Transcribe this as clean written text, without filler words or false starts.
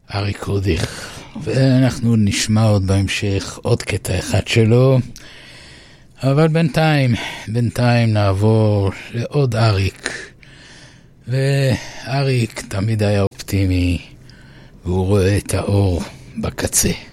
אריק רודיך, ואנחנו נשמע עוד בהמשך עוד קטע אחד שלו, אבל בינתיים נעבור לעוד אריק. ואריק תמיד היה אופטימי, והוא רואה את האור בקצה.